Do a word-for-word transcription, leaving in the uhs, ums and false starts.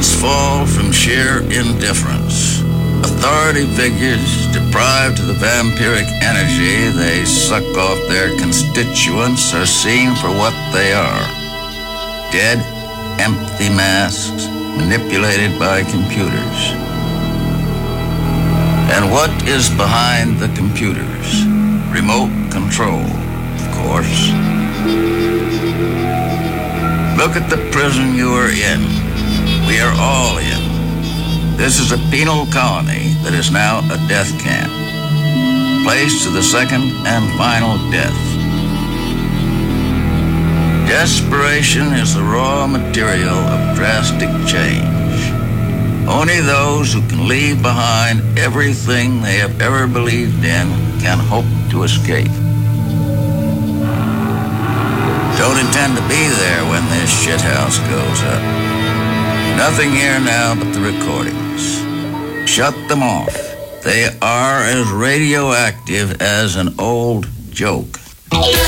Governments fall from sheer indifference. Authority figures, deprived of the vampiric energy they suck off their constituents, are seen for what they are. Dead, empty masks manipulated by computers. And what is behind the computers? Remote control, of course. Look at the prison you are in. We are all in. This is a penal colony that is now a death camp. Place to the second and final death. Desperation is the raw material of drastic change. Only those who can leave behind everything they have ever believed in can hope to escape. Don't intend to be there when this shithouse goes up. Nothing here now but the recordings. Shut them off. They are as radioactive as an old joke.